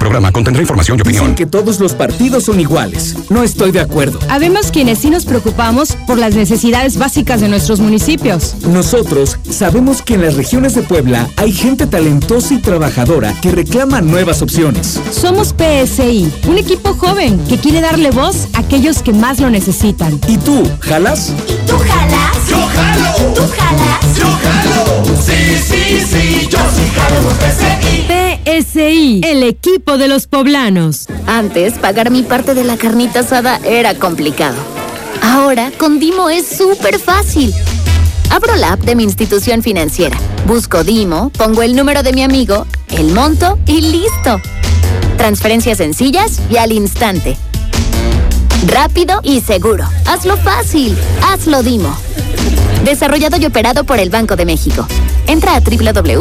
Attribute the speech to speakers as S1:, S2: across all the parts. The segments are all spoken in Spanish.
S1: programa contendrá información y opinión.
S2: Dicen que todos los partidos son iguales. No estoy de acuerdo.
S3: Habemos quienes sí nos preocupamos por las necesidades básicas de nuestros municipios.
S2: Nosotros sabemos que en las regiones de Puebla hay gente talentosa y trabajadora que reclama nuevas opciones.
S3: Somos PSI, un equipo joven que quiere darle voz a aquellos que más lo necesitan.
S2: ¿Y tú, jalas?
S4: ¿Y tú jalas?
S5: ¡Yo jalo!
S4: ¿Tú jalas?
S5: ¡Yo jalo! Sí, yo sí jalo por PSI.
S3: PSI, el equipo de los poblanos.
S6: Antes, pagar mi parte de la carnita asada era complicado. Ahora, con Dimo es súper fácil. Abro la app de mi institución financiera, busco Dimo, pongo el número de mi amigo, el monto y listo. Transferencias sencillas y al instante. Rápido y seguro. Hazlo fácil. Hazlo Dimo. Desarrollado y operado por el Banco de México. Entra a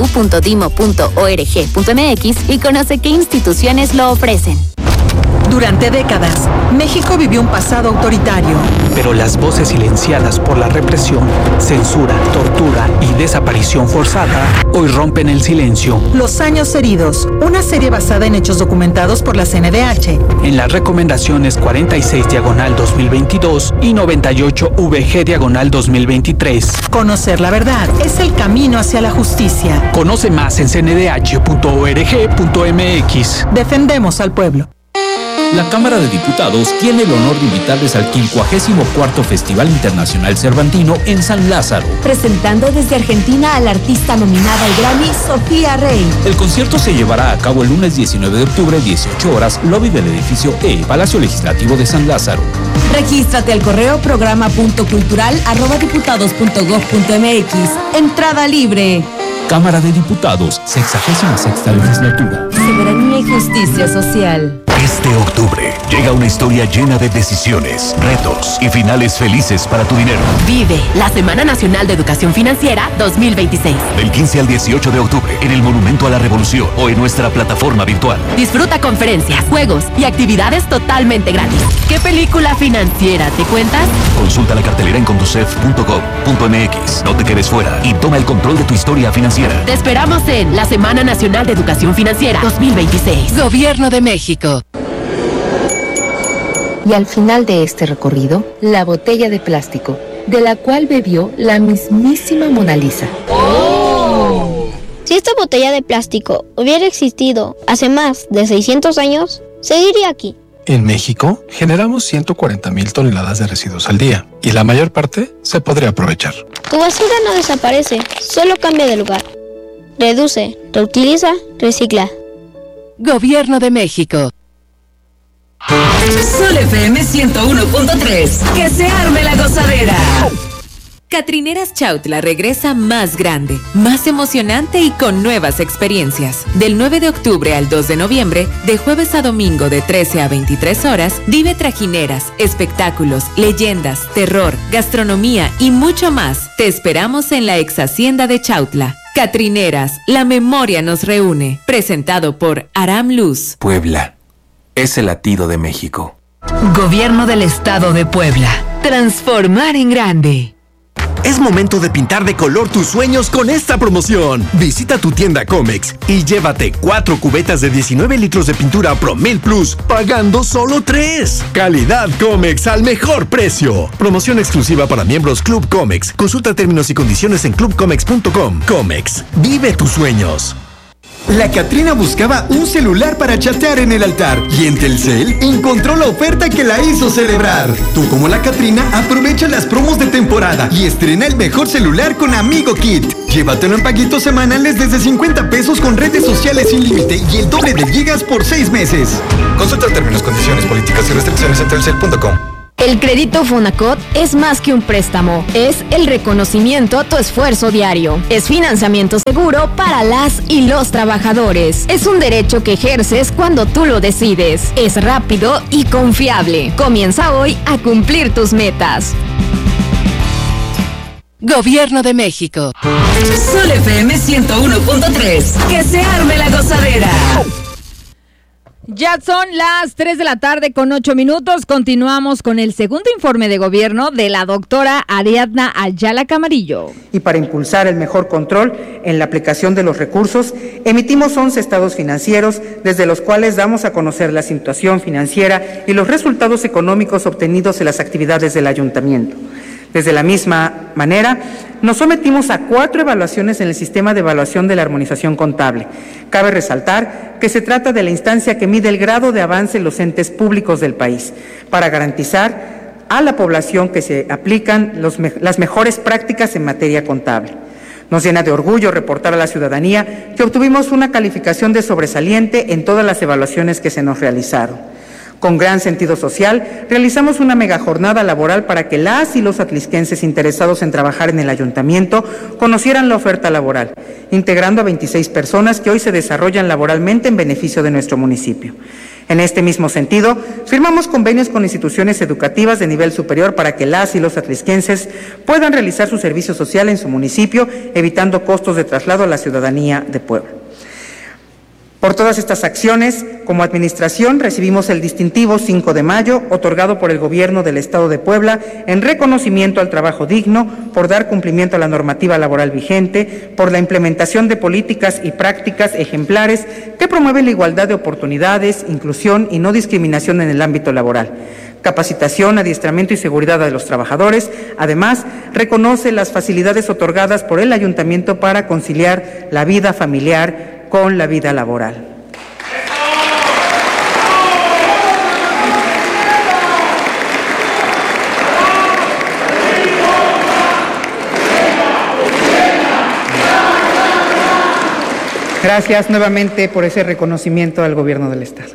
S6: www.dimo.org.mx y conoce qué instituciones lo ofrecen.
S7: Durante décadas, México vivió un pasado autoritario.
S8: Pero las voces silenciadas por la represión, censura, tortura y desaparición forzada hoy rompen el silencio.
S7: Los años heridos, una serie basada en hechos documentados por la CNDH.
S8: En las recomendaciones 46/2022 y 98/VG/2023.
S7: Conocer la verdad es el camino hacia la justicia.
S8: Conoce más en cndh.org.mx.
S7: Defendemos al pueblo.
S9: La Cámara de Diputados tiene el honor de invitarles al 54º Festival Internacional Cervantino en San Lázaro.
S10: Presentando desde Argentina a la artista nominada al Grammy, Sofía Rey.
S9: El concierto se llevará a cabo el lunes 19 de octubre, 18 horas, lobby del edificio E, Palacio Legislativo de San Lázaro.
S10: Regístrate al correo programa.cultural@diputados.gov.mx. Entrada libre.
S9: Cámara de Diputados, 66ª Legislatura.
S10: Soberanía y justicia social.
S11: Este octubre llega una historia llena de decisiones, retos y finales felices para tu dinero.
S12: Vive la Semana Nacional de Educación Financiera 2026.
S11: Del 15 al 18 de octubre en el Monumento a la Revolución o en nuestra plataforma virtual.
S12: Disfruta conferencias, juegos y actividades totalmente gratis. ¿Qué película financiera te cuentas?
S11: Consulta la cartelera en conducef.gov.mx. No te quedes fuera y toma el control de tu historia financiera.
S12: Te esperamos en la Semana Nacional de Educación Financiera 2026. Gobierno de México.
S13: Y al final de este recorrido, la botella de plástico, de la cual bebió la mismísima Mona Lisa.
S14: ¡Oh! Si esta botella de plástico hubiera existido hace más de 600 años, seguiría aquí.
S15: En México, generamos 140,000 toneladas de residuos al día, y la mayor parte se podría aprovechar.
S14: Tu basura no desaparece, solo cambia de lugar. Reduce, reutiliza, recicla.
S12: Gobierno de México.
S16: Sol FM 101.3. Que se arme la gozadera.
S17: Catrineras Chautla regresa más grande, más emocionante y con nuevas experiencias. Del 9 de octubre al 2 de noviembre, de jueves a domingo de 13 a 23 horas, vive trajineras, espectáculos, leyendas, terror, gastronomía y mucho más. Te esperamos en la ex hacienda de Chautla. Catrineras, la memoria nos reúne. Presentado por Aram Luz.
S18: Puebla es el latido de México.
S19: Gobierno del Estado de Puebla. Transformar en grande.
S20: Es momento de pintar de color tus sueños con esta promoción. Visita tu tienda Comex y llévate 4 cubetas de 19 litros de pintura Promil Plus, pagando solo 3. Calidad Comex al mejor precio. Promoción exclusiva para miembros Club Comex. Consulta términos y condiciones en clubcomex.com. Comex, vive tus sueños.
S21: La Catrina buscaba un celular para chatear en el altar y en Telcel encontró la oferta que la hizo celebrar. Tú, como la Catrina, aprovecha las promos de temporada y estrena el mejor celular con Amigo Kit. Llévatelo en paguitos semanales desde 50 pesos con redes sociales sin límite y el doble de gigas por 6 meses.
S22: Consulta términos, condiciones, políticas y restricciones en telcel.com.
S3: El crédito Fonacot es más que un préstamo, es el reconocimiento a tu esfuerzo diario. Es financiamiento seguro para las y los trabajadores. Es un derecho que ejerces cuando tú lo decides. Es rápido y confiable. Comienza hoy a cumplir tus metas.
S12: Gobierno de México.
S16: Sol FM 101.3. Que se arme la gozadera.
S1: Ya son las 3 de la tarde con 8 minutos. Continuamos con el segundo informe de gobierno de la doctora Ariadna Ayala Camarillo.
S4: Y para impulsar el mejor control en la aplicación de los recursos, emitimos 11 estados financieros, desde los cuales damos a conocer la situación financiera y los resultados económicos obtenidos en las actividades del ayuntamiento. Desde la misma manera, nos sometimos a 4 evaluaciones en el sistema de evaluación de la armonización contable. Cabe resaltar que se trata de la instancia que mide el grado de avance en los entes públicos del país, para garantizar a la población que se aplican las mejores prácticas en materia contable. Nos llena de orgullo reportar a la ciudadanía que obtuvimos una calificación de sobresaliente en todas las evaluaciones que se nos realizaron. Con gran sentido social, realizamos una megajornada laboral para que las y los atlisquenses interesados en trabajar en el ayuntamiento conocieran la oferta laboral, integrando a 26 personas que hoy se desarrollan laboralmente en beneficio de nuestro municipio. En este mismo sentido, firmamos convenios con instituciones educativas de nivel superior para que las y los atlisquenses puedan realizar su servicio social en su municipio, evitando costos de traslado a la ciudadanía de Puebla. Por todas estas acciones, como administración, recibimos el distintivo 5 de mayo, otorgado por el Gobierno del Estado de Puebla, en reconocimiento al trabajo digno, por dar cumplimiento a la normativa laboral vigente, por la implementación de políticas y prácticas ejemplares que promueven la igualdad de oportunidades, inclusión y no discriminación en el ámbito laboral. Capacitación, adiestramiento y seguridad de los trabajadores. Además, reconoce las facilidades otorgadas por el ayuntamiento para conciliar la vida familiar con la vida laboral. Gracias nuevamente por ese reconocimiento al Gobierno del Estado.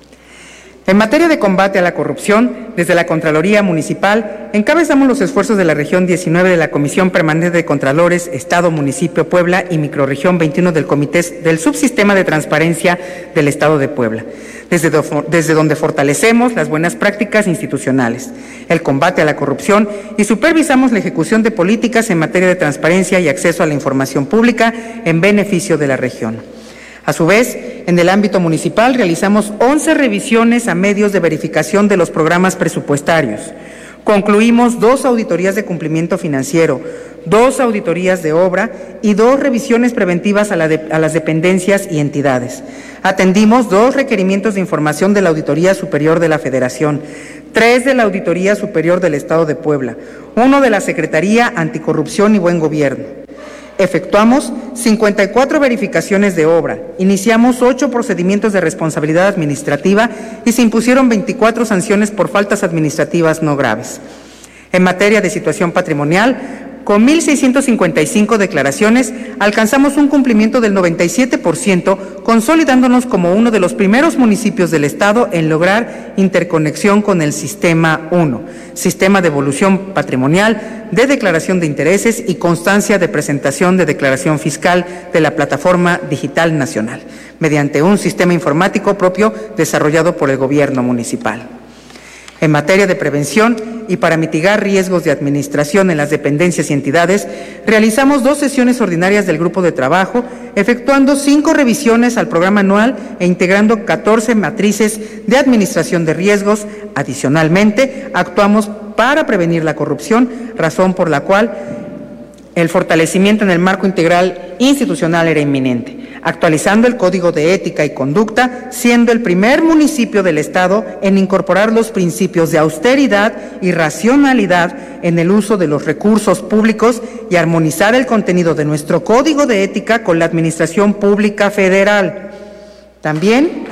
S4: En materia de combate a la corrupción, desde la Contraloría Municipal, encabezamos los esfuerzos de la Región 19 de la Comisión Permanente de Contralores, Estado, Municipio, Puebla y Microrregión 21 del Comité del Subsistema de Transparencia del Estado de Puebla, desde donde fortalecemos las buenas prácticas institucionales, el combate a la corrupción y supervisamos la ejecución de políticas en materia de transparencia y acceso a la información pública en beneficio de la región. A su vez, en el ámbito municipal realizamos 11 revisiones a medios de verificación de los programas presupuestarios. Concluimos 2 auditorías de cumplimiento financiero, 2 auditorías de obra y 2 revisiones preventivas a las dependencias y entidades. Atendimos 2 requerimientos de información de la Auditoría Superior de la Federación, 3 de la Auditoría Superior del Estado de Puebla, 1 de la Secretaría Anticorrupción y Buen Gobierno. Efectuamos 54 verificaciones de obra, iniciamos 8 procedimientos de responsabilidad administrativa y se impusieron 24 sanciones por faltas administrativas no graves. En materia de situación patrimonial, con 1,655 declaraciones, alcanzamos un cumplimiento del 97%, consolidándonos como uno de los primeros municipios del Estado en lograr interconexión con el Sistema 1, Sistema de Evolución Patrimonial, de Declaración de Intereses y Constancia de Presentación de Declaración Fiscal de la Plataforma Digital Nacional, mediante un sistema informático propio desarrollado por el Gobierno municipal. En materia de prevención y para mitigar riesgos de administración en las dependencias y entidades, realizamos 2 sesiones ordinarias del grupo de trabajo, efectuando 5 revisiones al programa anual e integrando 14 matrices de administración de riesgos. Adicionalmente, actuamos para prevenir la corrupción, razón por la cual el fortalecimiento en el marco integral institucional era inminente, actualizando el Código de Ética y Conducta, siendo el primer municipio del Estado en incorporar los principios de austeridad y racionalidad en el uso de los recursos públicos y armonizar el contenido de nuestro Código de Ética con la Administración Pública Federal. También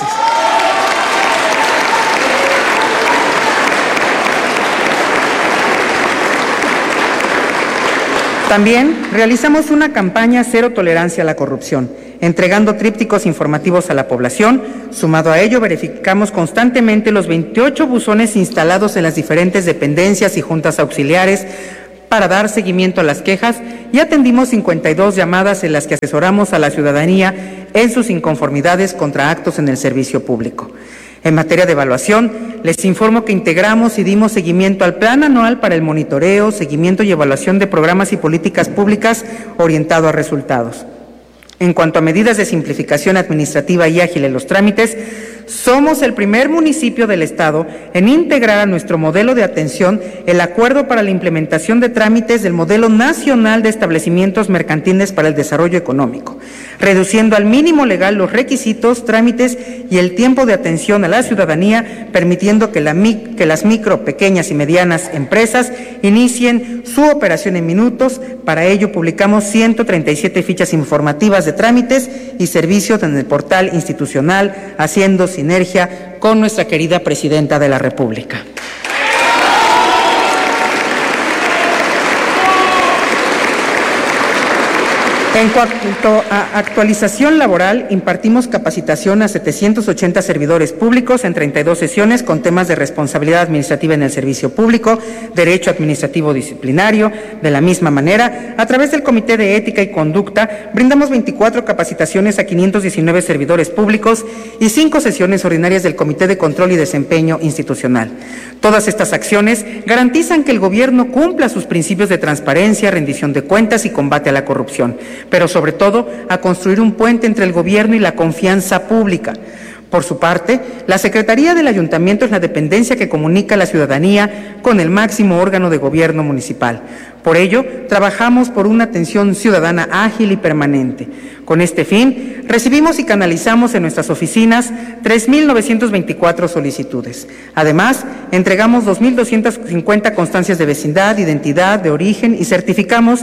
S4: realizamos una campaña Cero Tolerancia a la Corrupción, entregando trípticos informativos a la población. Sumado a ello, verificamos constantemente los 28 buzones instalados en las diferentes dependencias y juntas auxiliares para dar seguimiento a las quejas y atendimos 52 llamadas en las que asesoramos a la ciudadanía en sus inconformidades contra actos en el servicio público. En materia de evaluación, les informo que integramos y dimos seguimiento al Plan Anual para el Monitoreo, Seguimiento y Evaluación de Programas y Políticas Públicas orientado a resultados. En cuanto a medidas de simplificación administrativa y ágil en los trámites, somos el primer municipio del Estado en integrar a nuestro modelo de atención el acuerdo para la implementación de trámites del Modelo Nacional de Establecimientos Mercantiles para el Desarrollo Económico, reduciendo al mínimo legal los requisitos, trámites y el tiempo de atención a la ciudadanía, permitiendo que las micro, pequeñas y medianas empresas inicien su operación en minutos. Para ello publicamos 137 fichas informativas de trámites y servicios en el portal institucional, haciendo sinergia con nuestra querida Presidenta de la República. En cuanto a actualización laboral, impartimos capacitación a 780 servidores públicos en 32 sesiones con temas de responsabilidad administrativa en el servicio público, derecho administrativo disciplinario. De la misma manera, a través del Comité de Ética y Conducta, brindamos 24 capacitaciones a 519 servidores públicos y 5 sesiones ordinarias del Comité de Control y Desempeño Institucional. Todas estas acciones garantizan que el gobierno cumpla sus principios de transparencia, rendición de cuentas y combate a la corrupción, pero sobre todo a construir un puente entre el gobierno y la confianza pública. Por su parte, la Secretaría del Ayuntamiento es la dependencia que comunica a la ciudadanía con el máximo órgano de gobierno municipal. Por ello, trabajamos por una atención ciudadana ágil y permanente. Con este fin, recibimos y canalizamos en nuestras oficinas 3.924 solicitudes. Además, entregamos 2.250 constancias de vecindad, identidad, de origen y certificamos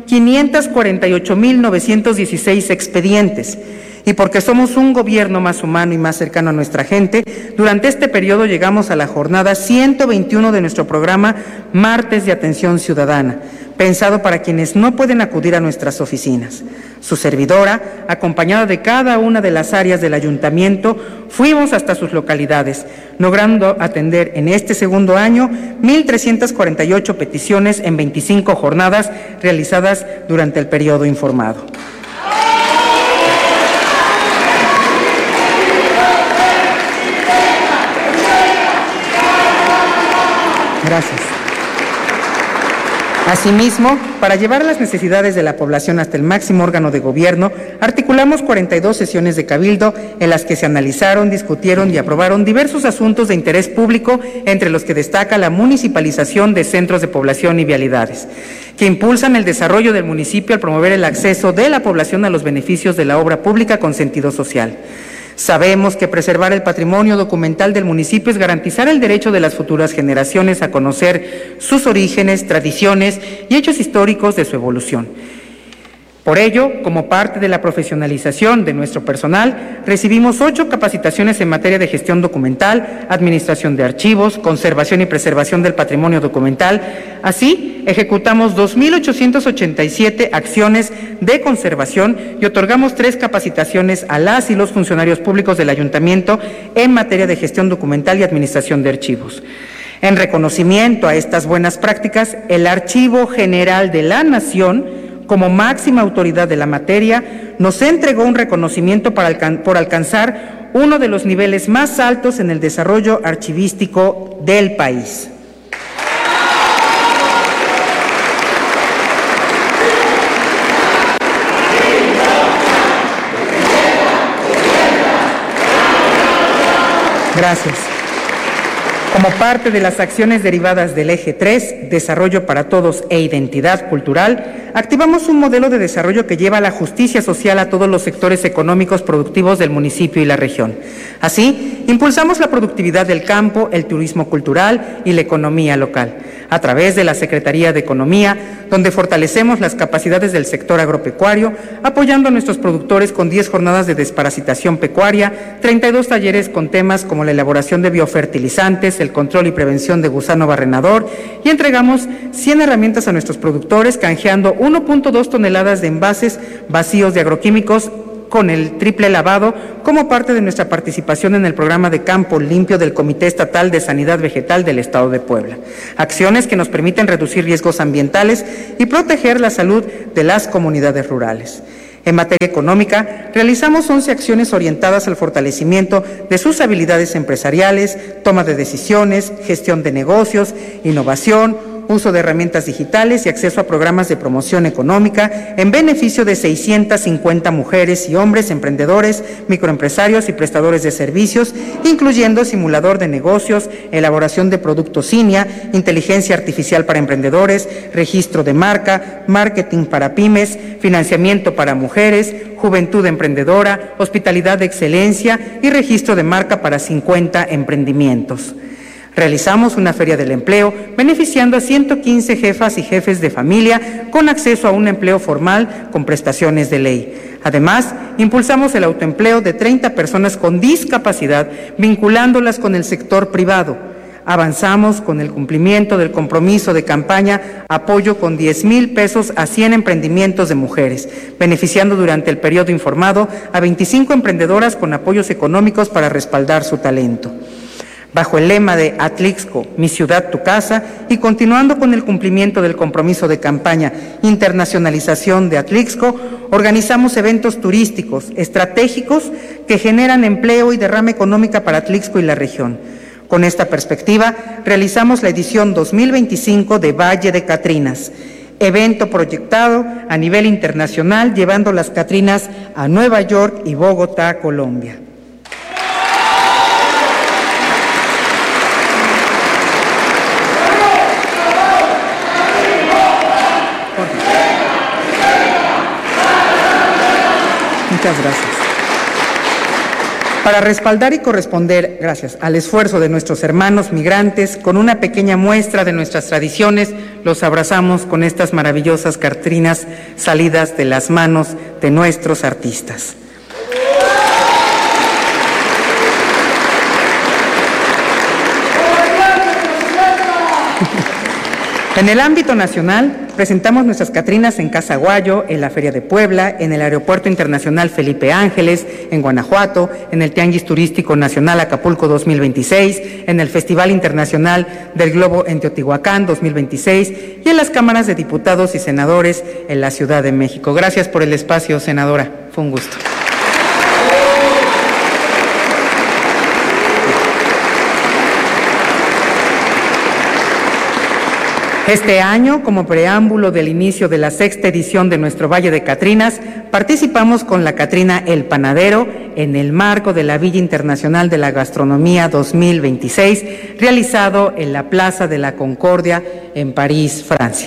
S4: 548.916 expedientes. Y porque somos un gobierno más humano y más cercano a nuestra gente, durante este periodo llegamos a la jornada 121 de nuestro programa Martes de Atención Ciudadana, pensado para quienes no pueden acudir a nuestras oficinas. Su servidora, acompañada de cada una de las áreas del ayuntamiento, fuimos hasta sus localidades, logrando atender en este segundo año 1.348 peticiones en 25 jornadas realizadas durante el periodo informado. Gracias. Asimismo, para llevar las necesidades de la población hasta el máximo órgano de gobierno, articulamos 42 sesiones de cabildo en las que se analizaron, discutieron y aprobaron diversos asuntos de interés público, entre los que destaca la municipalización de centros de población y vialidades, que impulsan el desarrollo del municipio al promover el acceso de la población a los beneficios de la obra pública con sentido social. Sabemos que preservar el patrimonio documental del municipio es garantizar el derecho de las futuras generaciones a conocer sus orígenes, tradiciones y hechos históricos de su evolución. Por ello, como parte de la profesionalización de nuestro personal, recibimos 8 capacitaciones en materia de gestión documental, administración de archivos, conservación y preservación del patrimonio documental. Así, ejecutamos 2.887 acciones de conservación y otorgamos 3 capacitaciones a las y los funcionarios públicos del ayuntamiento en materia de gestión documental y administración de archivos. En reconocimiento a estas buenas prácticas, el Archivo General de la Nación, como máxima autoridad de la materia, nos entregó un reconocimiento por alcanzar uno de los niveles más altos en el desarrollo archivístico del país. Gracias. Como parte de las acciones derivadas del Eje 3, Desarrollo para Todos e Identidad Cultural, activamos un modelo de desarrollo que lleva la justicia social a todos los sectores económicos productivos del municipio y la región. Así, impulsamos la productividad del campo, el turismo cultural y la economía local, a través de la Secretaría de Economía, donde fortalecemos las capacidades del sector agropecuario, apoyando a nuestros productores con 10 jornadas de desparasitación pecuaria, 32 talleres con temas como la elaboración de biofertilizantes, el control y prevención de gusano barrenador, y entregamos 100 herramientas a nuestros productores, canjeando 1.2 toneladas de envases vacíos de agroquímicos con el triple lavado, como parte de nuestra participación en el programa de Campo Limpio del Comité Estatal de Sanidad Vegetal del Estado de Puebla. Acciones que nos permiten reducir riesgos ambientales y proteger la salud de las comunidades rurales. En materia económica, realizamos 11 acciones orientadas al fortalecimiento de sus habilidades empresariales, toma de decisiones, gestión de negocios, innovación, uso de herramientas digitales y acceso a programas de promoción económica en beneficio de 650 mujeres y hombres emprendedores, microempresarios y prestadores de servicios, incluyendo simulador de negocios, elaboración de productos INIA, inteligencia artificial para emprendedores, registro de marca, marketing para pymes, financiamiento para mujeres, juventud emprendedora, hospitalidad de excelencia y registro de marca para 50 emprendimientos. Realizamos una feria del empleo beneficiando a 115 jefas y jefes de familia con acceso a un empleo formal con prestaciones de ley. Además, impulsamos el autoempleo de 30 personas con discapacidad vinculándolas con el sector privado. Avanzamos con el cumplimiento del compromiso de campaña apoyo con 10,000 pesos a 100 emprendimientos de mujeres, beneficiando durante el periodo informado a 25 emprendedoras con apoyos económicos para respaldar su talento. Bajo el lema de Atlixco, mi ciudad, tu casa, y continuando con el cumplimiento del compromiso de campaña Internacionalización de Atlixco, organizamos eventos turísticos estratégicos que generan empleo y derrama económica para Atlixco y la región. Con esta perspectiva, realizamos la edición 2025 de Valle de Catrinas, evento proyectado a nivel internacional, llevando las Catrinas a Nueva York y Bogotá, Colombia. Muchas gracias. Para respaldar y corresponder, gracias, al esfuerzo de nuestros hermanos migrantes, con una pequeña muestra de nuestras tradiciones, los abrazamos con estas maravillosas Catrinas salidas de las manos de nuestros artistas. En el ámbito nacional, presentamos nuestras Catrinas en Casa Guayo, en la Feria de Puebla, en el Aeropuerto Internacional Felipe Ángeles, en Guanajuato, en el Tianguis Turístico Nacional Acapulco 2026, en el Festival Internacional del Globo en Teotihuacán 2026 y en las cámaras de diputados y senadores en la Ciudad de México. Gracias por el espacio, senadora. Fue un gusto. Este año, como preámbulo del inicio de la 6ª edición de nuestro Valle de Catrinas, participamos con la Catrina El Panadero en el marco de la Villa Internacional de la Gastronomía 2026, realizado en la Plaza de la Concordia en París, Francia.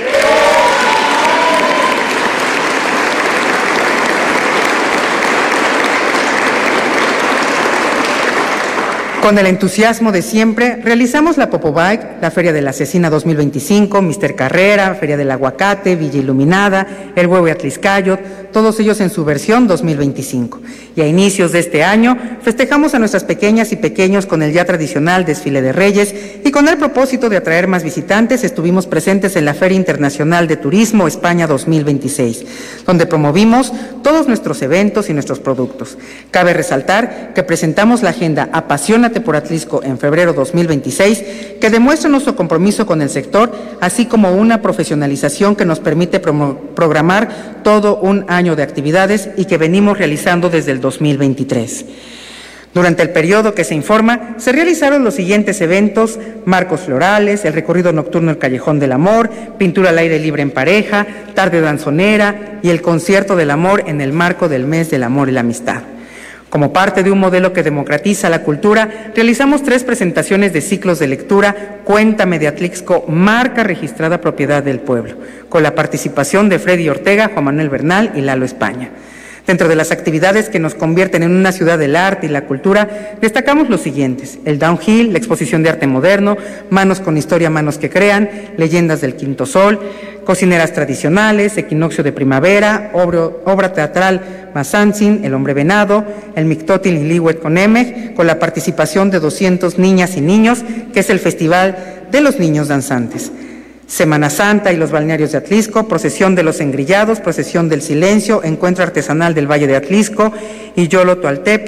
S4: Con el entusiasmo de siempre, realizamos la Popo Bike, la Feria de la Cecina 2025, Mister Carrera, Feria del Aguacate, Villa Iluminada, El Huevo y Atliscayot, todos ellos en su versión 2025. Y a inicios de este año, festejamos a nuestras pequeñas y pequeños con el ya tradicional Desfile de Reyes y con el propósito de atraer más visitantes, estuvimos presentes en la Feria Internacional de Turismo España 2026, donde promovimos todos nuestros eventos y nuestros productos. Cabe resaltar que presentamos la agenda Apasionate por Atlixco en febrero 2026, que demuestra nuestro compromiso con el sector, así como una profesionalización que nos permite programar todo un año de actividades y que venimos realizando desde el 2023. Durante el periodo que se informa, se realizaron los siguientes eventos: marcos florales, el recorrido nocturno El Callejón del Amor, pintura al aire libre en pareja, tarde danzonera y el concierto del amor en el marco del mes del amor y la amistad. Como parte de un modelo que democratiza la cultura, realizamos 3 presentaciones de ciclos de lectura Cuéntame de Atlixco, marca registrada propiedad del pueblo, con la participación de Freddy Ortega, Juan Manuel Bernal y Lalo España. Dentro de las actividades que nos convierten en una ciudad del arte y la cultura, destacamos los siguientes: el Downhill, la exposición de arte moderno, Manos con historia, manos que crean, Leyendas del Quinto Sol, cocineras tradicionales, Equinoccio de primavera, obra teatral Mazantzin, El hombre venado, el Mictótil y Liwet con Emeg, con la participación de 200 niñas y niños, que es el Festival de los Niños Danzantes. Semana Santa y los balnearios de Atlixco, procesión de los engrillados, procesión del silencio, encuentro artesanal del Valle de Atlixco y Yolo Toaltepe,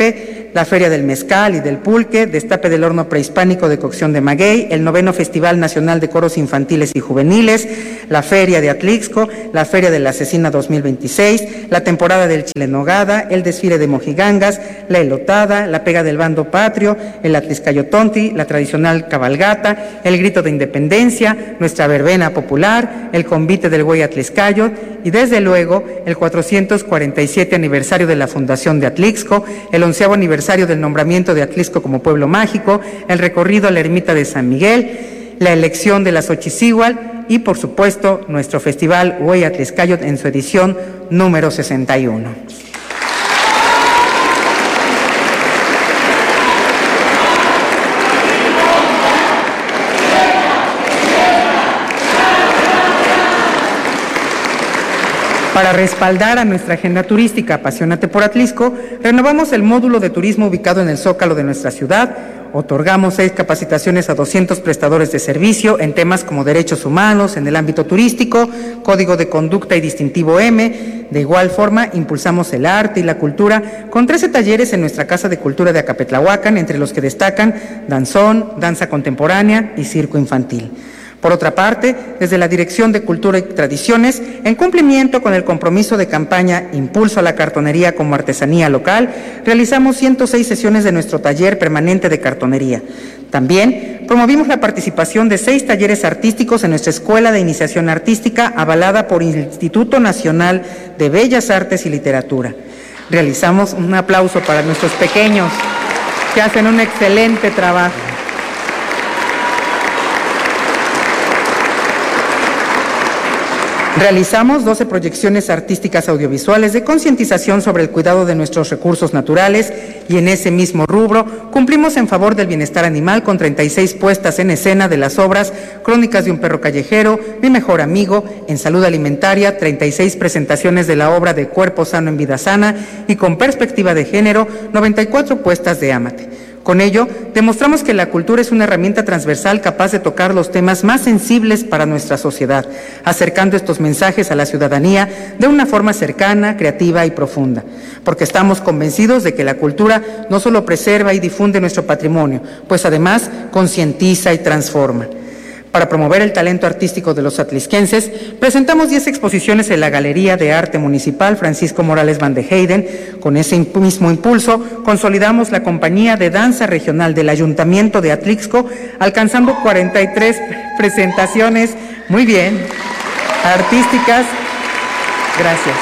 S4: la Feria del Mezcal y del Pulque, Destape del Horno Prehispánico de Cocción de Maguey, el 9º Festival Nacional de Coros Infantiles y Juveniles, la Feria de Atlixco, la Feria de la Cecina 2026, la temporada del chile en nogada, el desfile de mojigangas, la elotada, la pega del bando patrio, el Atliscayotonti, la tradicional cabalgata, el grito de independencia, nuestra verbena popular, el convite del Güey Atliscayo y desde luego el 447 aniversario de la fundación de Atlixco, el 11º aniversario del nombramiento de Atlixco como pueblo mágico, el recorrido a la ermita de San Miguel, la elección de la Xochicíhuatl y por supuesto nuestro festival Güey Atliscayot en su edición número 61. Para respaldar a nuestra agenda turística Apasionate por Atlixco, renovamos el módulo de turismo ubicado en el Zócalo de nuestra ciudad, otorgamos 6 capacitaciones a 200 prestadores de servicio en temas como derechos humanos en el ámbito turístico, código de conducta y distintivo M. De igual forma, impulsamos el arte y la cultura con 13 talleres en nuestra Casa de Cultura de Acapetlahuacan, entre los que destacan danzón, danza contemporánea y circo infantil. Por otra parte, desde la Dirección de Cultura y Tradiciones, en cumplimiento con el compromiso de campaña Impulso a la Cartonería como Artesanía Local, realizamos 106 sesiones de nuestro taller permanente de cartonería. También promovimos la participación de 6 talleres artísticos en nuestra Escuela de Iniciación Artística, avalada por el Instituto Nacional de Bellas Artes y Literatura. Realizamos un aplauso para nuestros pequeños, que hacen un excelente trabajo. Realizamos 12 proyecciones artísticas audiovisuales de concientización sobre el cuidado de nuestros recursos naturales y en ese mismo rubro cumplimos en favor del bienestar animal con 36 puestas en escena de las obras Crónicas de un perro callejero, Mi mejor amigo, en salud alimentaria, 36 presentaciones de la obra de Cuerpo sano en vida sana y con perspectiva de género, 94 puestas de Ámate. Con ello, demostramos que la cultura es una herramienta transversal capaz de tocar los temas más sensibles para nuestra sociedad, acercando estos mensajes a la ciudadanía de una forma cercana, creativa y profunda, porque estamos convencidos de que la cultura no solo preserva y difunde nuestro patrimonio, pues además concientiza y transforma. Para promover el talento artístico de los atlisquenses, presentamos 10 exposiciones en la Galería de Arte Municipal Francisco Morales Van de Heyden. Con ese mismo impulso, consolidamos la compañía de danza regional del Ayuntamiento de Atlixco, alcanzando 43 presentaciones, muy bien, artísticas. Gracias.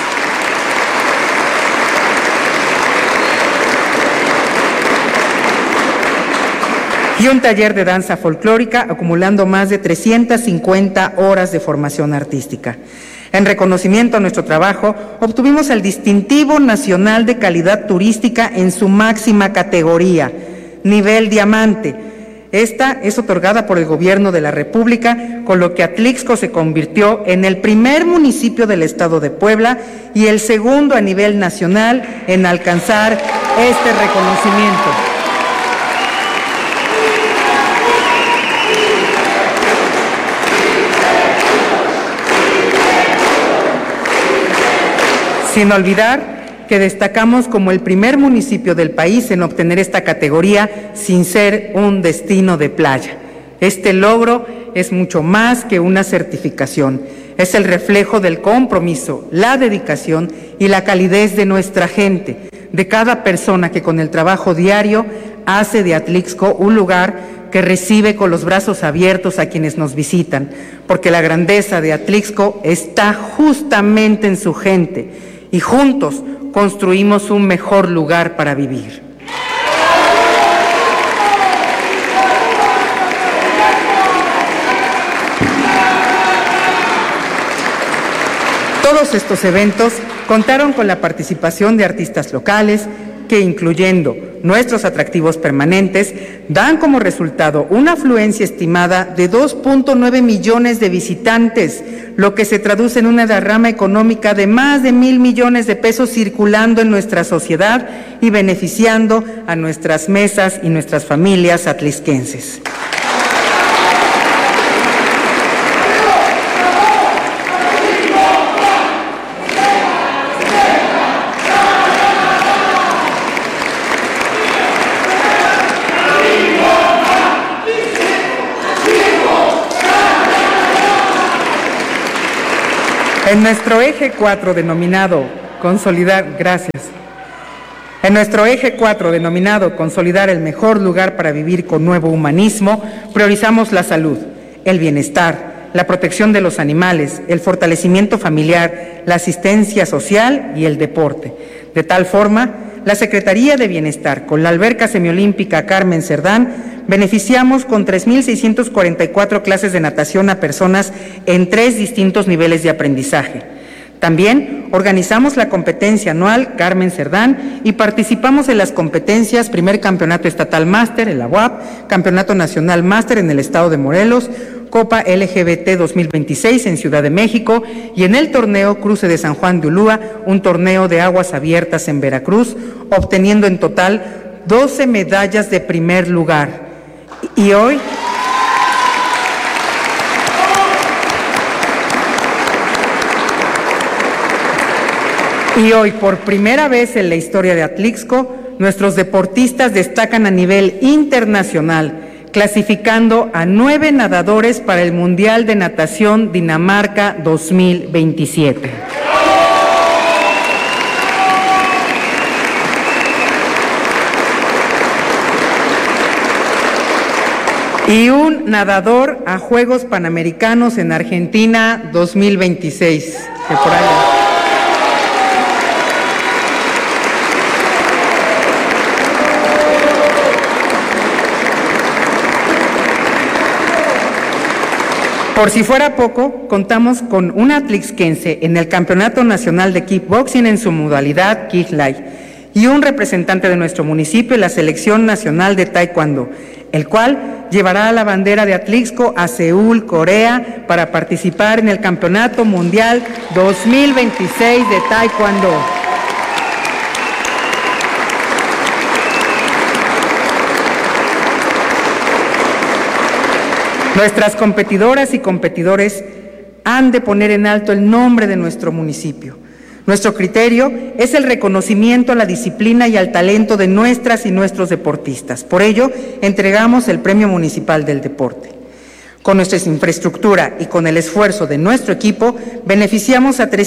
S4: Y un taller de danza folclórica, acumulando más de 350 horas de formación artística. En reconocimiento a nuestro trabajo, obtuvimos el distintivo nacional de calidad turística en su máxima categoría, nivel diamante. Esta es otorgada por el Gobierno de la República, con lo que Atlixco se convirtió en el primer municipio del estado de Puebla y el segundo a nivel nacional en alcanzar este reconocimiento. Sin olvidar que destacamos como el primer municipio del país en obtener esta categoría sin ser un destino de playa. Este logro es mucho más que una certificación, es el reflejo del compromiso, la dedicación y la calidez de nuestra gente, de cada persona que con el trabajo diario hace de Atlixco un lugar que recibe con los brazos abiertos a quienes nos visitan, porque la grandeza de Atlixco está justamente en su gente, y juntos construimos un mejor lugar para vivir. Todos estos eventos contaron con la participación de artistas locales que, incluyendo nuestros atractivos permanentes, dan como resultado una afluencia estimada de 2.9 millones de visitantes, lo que se traduce en una derrama económica de más de 1,000 millones de pesos circulando en nuestra sociedad y beneficiando a nuestras mesas y nuestras familias atlisquenses. En nuestro eje 4 denominado Consolidar el mejor lugar para vivir con nuevo humanismo, priorizamos la salud, el bienestar, la protección de los animales, el fortalecimiento familiar, la asistencia social y el deporte. De tal forma, la Secretaría de Bienestar, con la Alberca Semiolímpica Carmen Cerdán, beneficiamos con 3.644 clases de natación a personas en 3 distintos niveles de aprendizaje. También organizamos la competencia anual Carmen Cerdán y participamos en las competencias Primer Campeonato Estatal Máster en la UAP, Campeonato Nacional Máster en el Estado de Morelos, Copa LGBT 2026 en Ciudad de México y en el torneo Cruce de San Juan de Ulúa, un torneo de aguas abiertas en Veracruz, obteniendo en total 12 medallas de primer lugar. Y hoy por primera vez en la historia de Atlixco, nuestros deportistas destacan a nivel internacional, clasificando a 9 nadadores para el Mundial de Natación Dinamarca 2027. Y un nadador a Juegos Panamericanos en Argentina 2026. Que por ahí. Por si fuera poco, contamos con un atlixquense en el Campeonato Nacional de Kickboxing en su modalidad Kick Light y un representante de nuestro municipio en la Selección Nacional de Taekwondo, el cual llevará la bandera de Atlixco a Seúl, Corea, para participar en el Campeonato Mundial 2026 de Taekwondo. Nuestras competidoras y competidores han de poner en alto el nombre de nuestro municipio. Nuestro criterio es el reconocimiento a la disciplina y al talento de nuestras y nuestros deportistas. Por ello, entregamos el Premio Municipal del Deporte. Con nuestra infraestructura y con el esfuerzo de nuestro equipo, beneficiamos a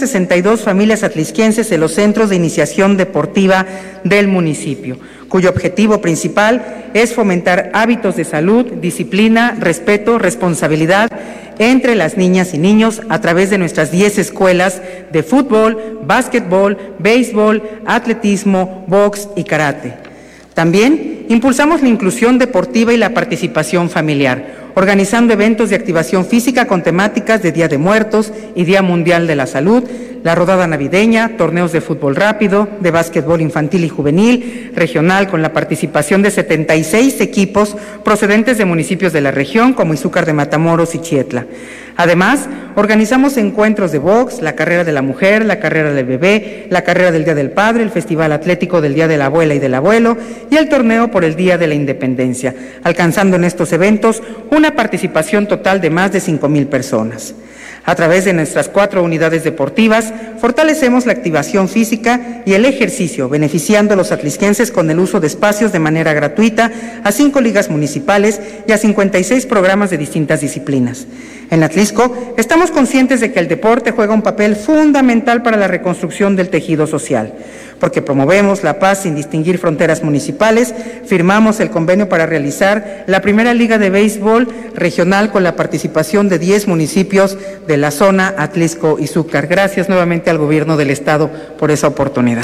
S4: 362 familias atlixquenses en los centros de iniciación deportiva del municipio, cuyo objetivo principal es fomentar hábitos de salud, disciplina, respeto, responsabilidad entre las niñas y niños a través de nuestras 10 escuelas de fútbol, básquetbol, béisbol, atletismo, box y karate. También impulsamos la inclusión deportiva y la participación familiar, organizando eventos de activación física con temáticas de Día de Muertos y Día Mundial de la Salud, la rodada navideña, torneos de fútbol rápido, de básquetbol infantil y juvenil, regional, con la participación de 76 equipos procedentes de municipios de la región, como Izúcar de Matamoros y Chietla. Además, organizamos encuentros de box, la carrera de la mujer, la carrera del bebé, la carrera del Día del Padre, el Festival Atlético del Día de la Abuela y del Abuelo y el torneo por el Día de la Independencia, alcanzando en estos eventos una participación total de más de 5,000 personas. A través de nuestras 4 unidades deportivas, fortalecemos la activación física y el ejercicio, beneficiando a los atlixquenses con el uso de espacios de manera gratuita a 5 ligas municipales y a 56 programas de distintas disciplinas. En Atlixco, estamos conscientes de que el deporte juega un papel fundamental para la reconstrucción del tejido social. Porque promovemos la paz sin distinguir fronteras municipales, firmamos el convenio para realizar la primera liga de béisbol regional con la participación de 10 municipios de la zona Atlixco-Izúcar. Gracias nuevamente al Gobierno del Estado por esa oportunidad.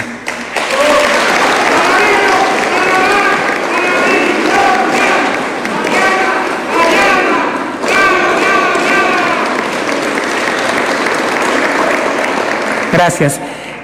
S4: Gracias.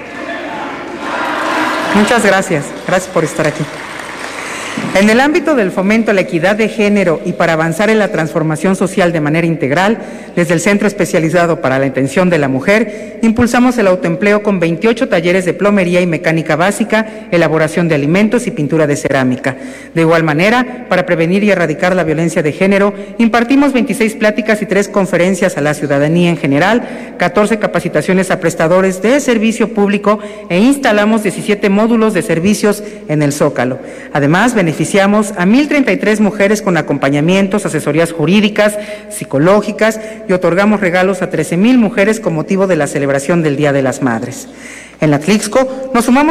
S4: Muchas gracias. Gracias por estar aquí. En el ámbito del fomento a la equidad de género y para avanzar en la transformación social de manera integral, desde el Centro Especializado para la Atención de la Mujer, impulsamos el autoempleo con 28 talleres de plomería y mecánica básica, elaboración de alimentos y pintura de cerámica. De igual manera, para prevenir y erradicar la violencia de género, impartimos 26 pláticas y 3 conferencias a la ciudadanía en general, 14 capacitaciones a prestadores de servicio público e instalamos 17 módulos de servicios en el Zócalo. Además, beneficiamos a 1,033 mujeres con acompañamientos, asesorías jurídicas, psicológicas y otorgamos regalos a 13,000 mujeres con motivo de la celebración del Día de las Madres. En Atlixco nos sumamos